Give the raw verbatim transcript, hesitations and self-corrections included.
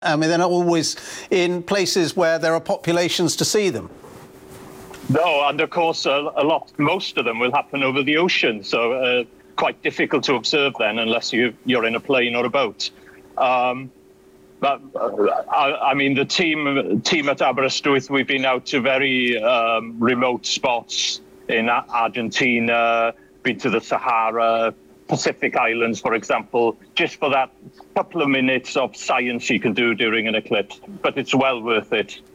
I mean, they're not always in places where there are populations to see them. No, and of course, a, a lot, most of them will happen over the ocean, so uh, quite difficult to observe then unless you, you're in a plane or a boat. Um, but uh, I, I mean, the team team at Aberystwyth, we've been out to very um, remote spots in Argentina, been to the Sahara, Pacific Islands, for example, just for that couple of minutes of science you can do during an eclipse. But it's well worth it.